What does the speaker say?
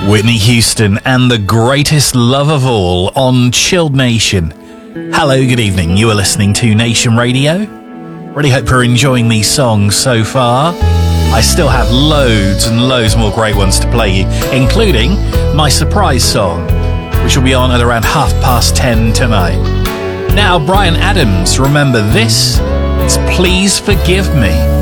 Whitney Houston and the greatest love of all on Chilled Nation. Hello, good evening. You are listening to Nation Radio. Really hope you're enjoying these songs so far. I still have loads and loads more great ones to play you, including my surprise song, which will be on at around 10:30 tonight. Now, Bryan Adams, remember this? It's Please Forgive Me.